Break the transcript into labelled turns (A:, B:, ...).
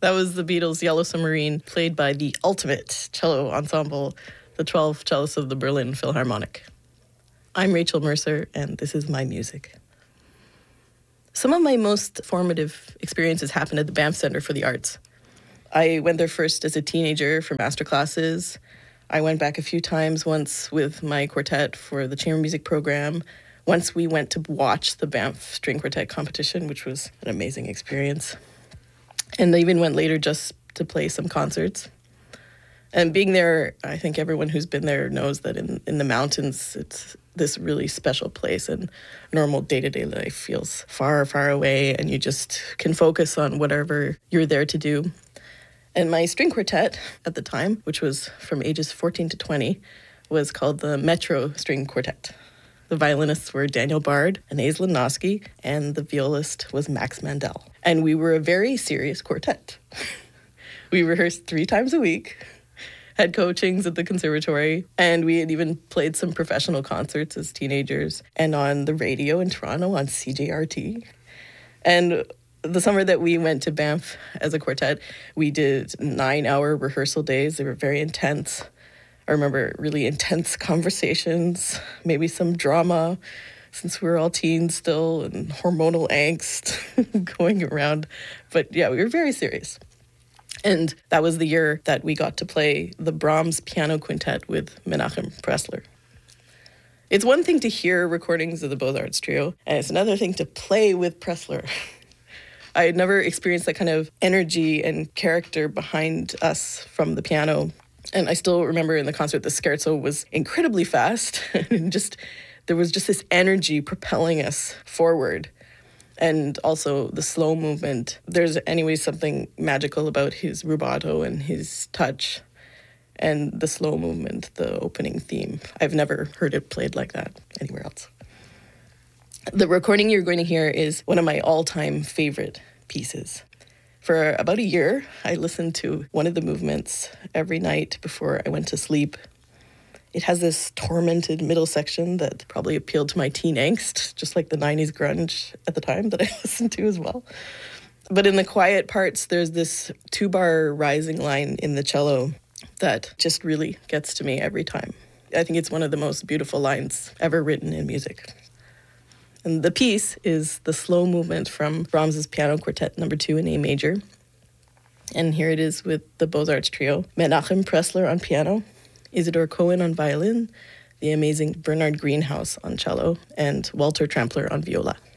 A: That was the Beatles' Yellow Submarine, played by the ultimate cello ensemble, the 12 cellists of the Berlin Philharmonic. I'm Rachel Mercer, and this is my music. Some of my most formative experiences happened at the Banff Centre for the Arts. I went there first as a teenager for master classes. I went back a few times, once with my quartet for the chamber music program. Once we went to watch the Banff String Quartet competition, which was an amazing experience. And I even went later just to play some concerts. And being there, I think everyone who's been there knows that in the mountains, it's this really special place, and normal day-to-day life feels far, far away, and you just can focus on whatever you're there to do. And my string quartet at the time, which was from ages 14 to 20, was called the Metro String Quartet. The violinists were Daniel Bard and Aislinn Noski, and the violist was Max Mandel. And we were a very serious quartet. We rehearsed 3 times a week, had coachings at the conservatory, and we had even played some professional concerts as teenagers and on the radio in Toronto on CJRT. And the summer that we went to Banff as a quartet, we did 9-hour rehearsal days. They were very intense. I remember really intense conversations, maybe some drama, since we were all teens still, and hormonal angst going around. But yeah, we were very serious. And that was the year that we got to play the Brahms piano quintet with Menachem Pressler. It's one thing to hear recordings of the Beaux-Arts trio, and it's another thing to play with Pressler. I had never experienced that kind of energy and character behind us from the piano. And I still remember in the concert, the scherzo was incredibly fast. And there was just this energy propelling us forward. And also the slow movement. There's anyway something magical about his rubato and his touch and the slow movement, the opening theme. I've never heard it played like that anywhere else. The recording you're going to hear is one of my all-time favorite pieces. For about a year, I listened to one of the movements every night before I went to sleep. It has this tormented middle section that probably appealed to my teen angst, just like the 90s grunge at the time that I listened to as well. But in the quiet parts, there's this 2-bar rising line in the cello that just really gets to me every time. I think it's one of the most beautiful lines ever written in music. And the piece is the slow movement from Brahms's Piano Quartet No. 2 in A major. And here it is with the Beaux-Arts trio. Menachem Pressler on piano, Isidor Cohen on violin, the amazing Bernard Greenhouse on cello, and Walter Trampler on viola.